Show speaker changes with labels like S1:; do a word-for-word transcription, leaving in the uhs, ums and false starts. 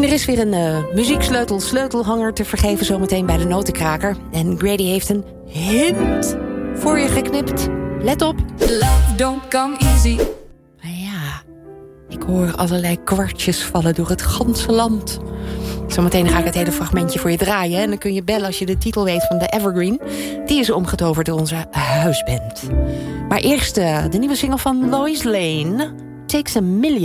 S1: er is weer een uh, muzieksleutel sleutelhanger te vergeven zometeen bij de Notenkraker. En Grady heeft een hint voor je geknipt. Let op.
S2: Love don't come easy.
S1: Maar ja, ik hoor allerlei kwartjes vallen door het ganse land. Zometeen ga ik het hele fragmentje voor je draaien. En dan kun je bellen als je de titel weet van de Evergreen. Die is omgetoverd door onze huisband. Maar eerst uh, de nieuwe single van Lois Lane. Takes a Million.